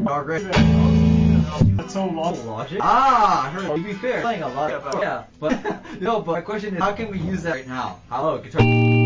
are great. That's so long. Logic? Ah, sure. To be fair, playing a lot. Yeah, but no, but my question is, how can we use that right now? Hello, guitar.